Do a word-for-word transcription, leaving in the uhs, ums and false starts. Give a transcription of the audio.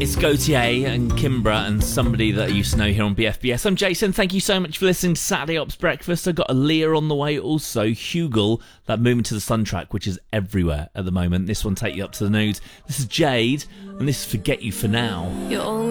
It's Gautier and Kimbra and somebody that I used to know here on B F B S. I'm Jason. Thank you so much for listening to Saturday Ops Breakfast. I've got Aaliyah on the way. Also, Hugel, that Moving to the Sun track, which is everywhere at the moment. This one take you up to the nude. This is Jade, and this is Forget You For Now. You're only